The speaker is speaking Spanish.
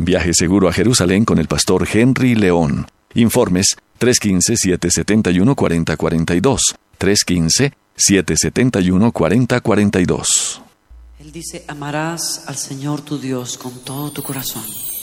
Viaje seguro a Jerusalén con el pastor Henry León. Informes 315-771-4042. 315-771-4042. Él dice, amarás al Señor tu Dios con todo tu corazón,